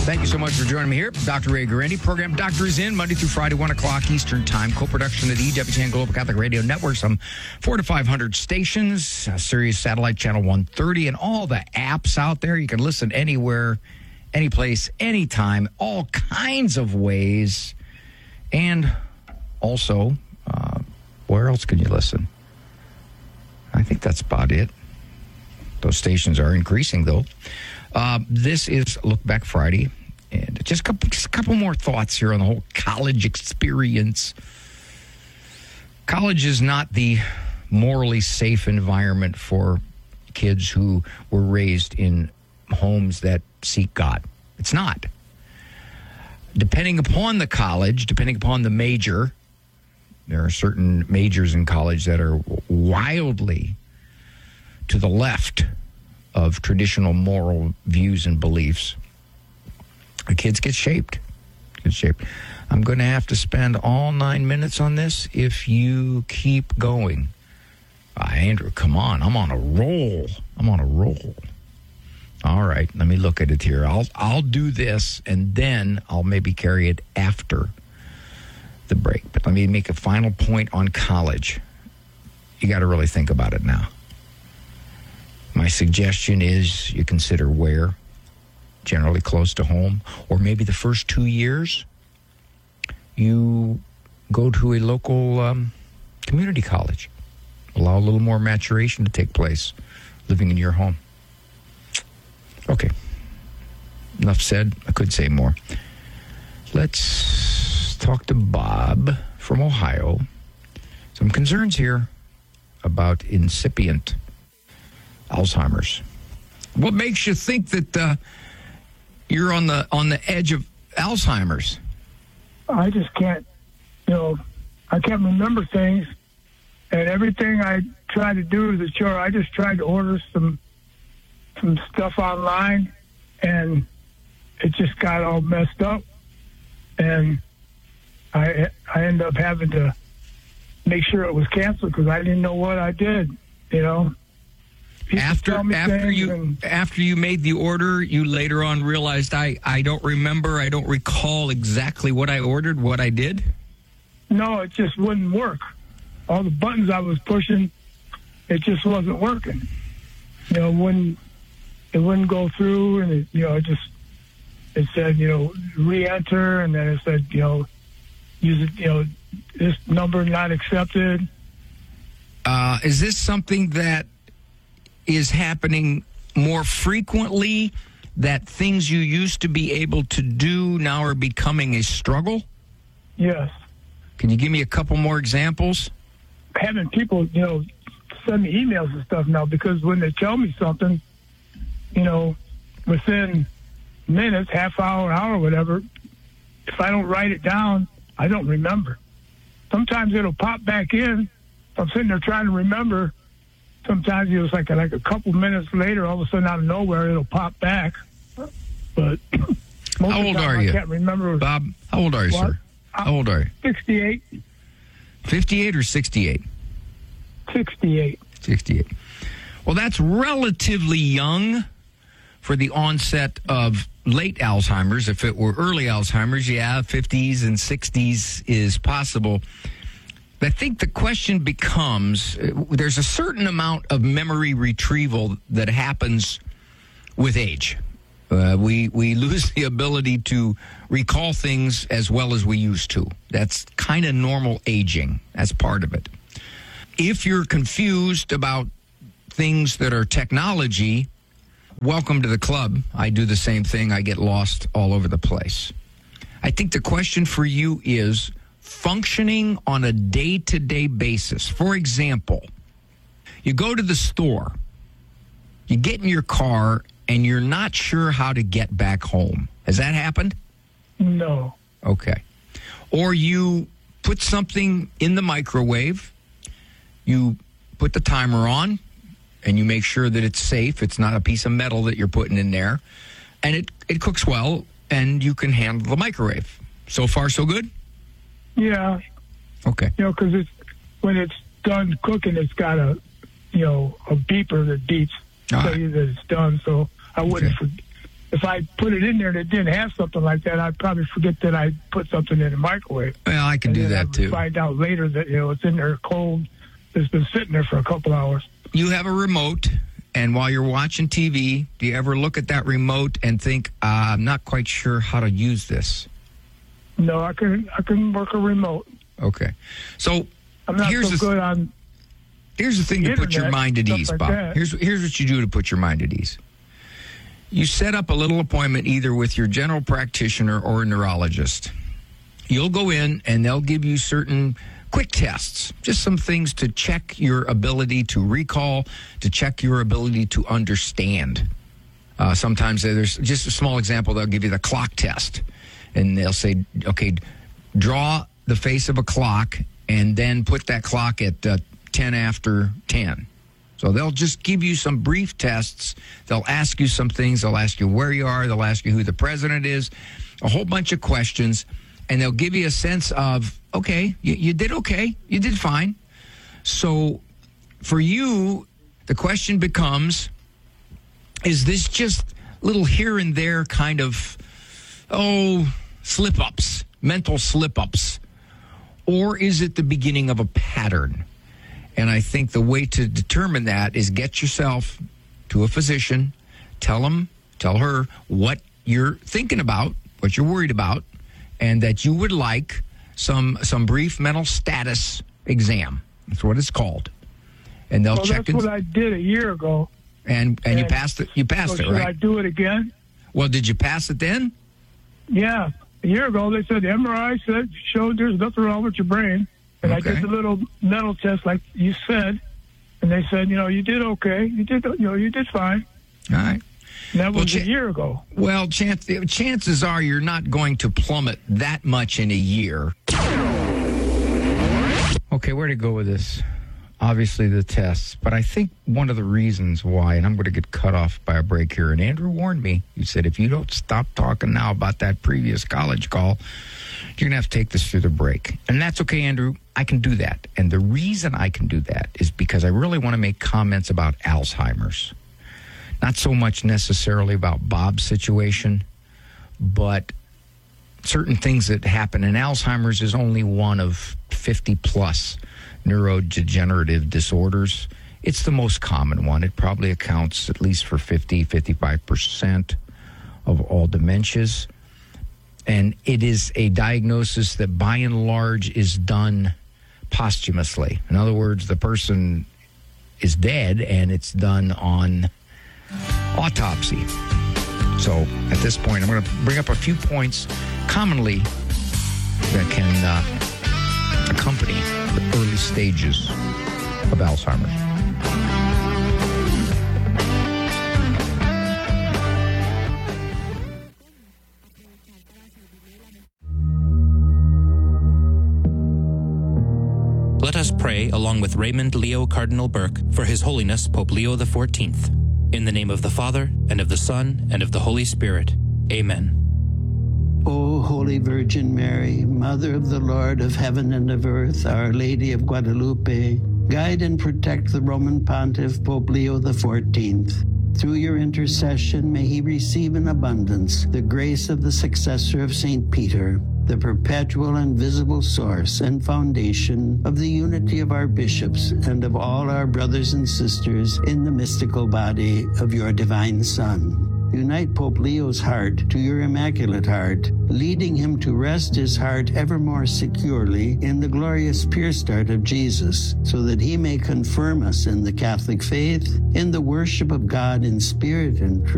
Thank you so much for joining me here. Dr. Ray Guarendi. Program Doctor is in Monday through Friday, 1 o'clock Eastern Time. Co-production of the EWTN Global Catholic Radio Network. Some 400 to 500 stations. Sirius Satellite Channel 130. And all the apps out there. You can listen anywhere, any place, anytime. All kinds of ways. And also, where else can you listen? I think that's about it. Those stations are increasing, though. This is Look Back Friday. And just a couple more thoughts here on the whole college experience. College is not the morally safe environment for kids who were raised in homes that seek God. It's not. Depending upon the college, depending upon the major, there are certain majors in college that are wildly to the left of traditional moral views and beliefs. The kids get shaped. I'm going to have to spend all 9 minutes on this if you keep going. Andrew, come on. I'm on a roll. All right, let me look at it here. I'll do this, and then I'll maybe carry it after the break. But let me make a final point on college. You got to really think about it now. My suggestion is you consider where. Generally close to home, or maybe the first 2 years you go to a local community college. Allow a little more maturation to take place living in your home. Okay. Enough said. I could say more. Let's talk to Bob from Ohio. Some concerns here about incipient Alzheimer's. What makes you think that you're on the edge of Alzheimer's? I just can't, I can't remember things. And everything I try to do is a chore. I just tried to order some stuff online, and it just got all messed up. And I ended up having to make sure it was canceled because I didn't know what I did, After you made the order, you later on realized, I don't remember, I don't recall exactly what I ordered, what I did? No, it just wouldn't work. All the buttons I was pushing, it just wasn't working. It wouldn't go through, and it said, re-enter, and then it said, use it, this number not accepted. Is this something that is happening more frequently, that things you used to be able to do now are becoming a struggle? Yes. Can you give me a couple more examples? Having people, send me emails and stuff now, because when they tell me something, within minutes, half hour, whatever, if I don't write it down, I don't remember. Sometimes it'll pop back in. I'm sitting there trying to remember. Sometimes it was like a couple minutes later, all of a sudden out of nowhere, it'll pop back. But most how old of the time, are you? I can't remember. Bob, how old are you, sir? How old are you? 68. 58 or 68? 68. 68. Well, that's relatively young for the onset of late Alzheimer's. If it were early Alzheimer's, 50s and 60s is possible. I think the question becomes, there's a certain amount of memory retrieval that happens with age. We lose the ability to recall things as well as we used to. That's kind of normal aging. That's part of it. If you're confused about things that are technology, welcome to the club. I do the same thing. I get lost all over the place. I think the question for you is functioning on a day-to-day basis. For example, you go to the store, you get in your car, and you're not sure how to get back home. Has that happened? No. Okay. Or you put something in the microwave, you put the timer on, and you make sure that it's safe. It's not a piece of metal that you're putting in there. And it cooks well, and you can handle the microwave. So far, so good? Yeah. Okay. Because when it's done cooking, it's got a beeper that beeps, tell you that it's done. So I wouldn't if I put it in there and it didn't have something like that, I'd probably forget that I put something in the microwave. Well, I can do that too. Find out later that it's in there cold. It's been sitting there for a couple hours. You have a remote, and while you're watching TV, do you ever look at that remote and think, I'm not quite sure how to use this? No, I can work a remote. Okay, so I'm not so good on. Here's the thing to put your mind at ease, like Bob. that. Here's what you do to put your mind at ease. You set up a little appointment either with your general practitioner or a neurologist. You'll go in and they'll give you certain quick tests, just some things to check your ability to recall, to check your ability to understand. Sometimes there's just a small example. They'll give you the clock test, and they'll say, okay, draw the face of a clock and then put that clock at 10 after 10. So they'll just give you some brief tests. They'll ask you some things. They'll ask you where you are. They'll ask you who the president is, a whole bunch of questions, and they'll give you a sense of, okay, you did okay. You did fine. So for you, the question becomes, is this just little here and there kind of, slip-ups, mental slip-ups, or is it the beginning of a pattern? And I think the way to determine that is get yourself to a physician, tell her what you're thinking about, what you're worried about, and that you would like some brief mental status exam. That's what it's called. And they'll check. That's what I did a year ago. And you passed it. You passed it, right? Should I do it again? Well, did you pass it then? Yeah. A year ago, they said the MRI showed there's nothing wrong with your brain. And I did the little mental test like you said. And they said, you did okay. You did fine. All right. And that was a year ago. Well, chances are you're not going to plummet that much in a year. Okay, where to go with this? Obviously the tests, but I think one of the reasons why, and I'm going to get cut off by a break here, and Andrew warned me. He said, if you don't stop talking now about that previous college call, you're going to have to take this through the break. And that's okay, Andrew. I can do that. And the reason I can do that is because I really want to make comments about Alzheimer's. Not so much necessarily about Bob's situation, but certain things that happen. And Alzheimer's is only one of 50-plus neurodegenerative disorders. It's the most common one. It probably accounts at least for 55% of all dementias. And it is a diagnosis that by and large is done posthumously. In other words, the person is dead and it's done on autopsy. So at this point, I'm going to bring up a few points commonly that can accompany the early stages of Alzheimer's. Let us pray along with Raymond Leo Cardinal Burke for His Holiness Pope Leo XIV. In the name of the Father, and of the Son, and of the Holy Spirit. Amen. O Holy Virgin Mary, Mother of the Lord of heaven and of earth, Our Lady of Guadalupe, guide and protect the Roman Pontiff Pope Leo XIV. Through your intercession, may he receive in abundance the grace of the successor of St. Peter, the perpetual and visible source and foundation of the unity of our bishops and of all our brothers and sisters in the mystical body of your divine Son. Unite Pope Leo's heart to your Immaculate Heart, leading him to rest his heart ever more securely in the glorious pure start of Jesus, so that he may confirm us in the Catholic faith, in the worship of God in spirit and truth,